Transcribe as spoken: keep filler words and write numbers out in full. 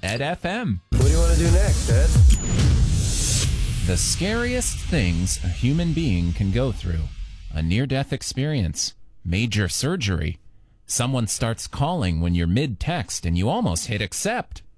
Ed F M. What do you want to do next, Ed? The scariest things a human being can go through. A near-death experience. Major surgery. Someone starts calling when you're mid-text and you almost hit accept.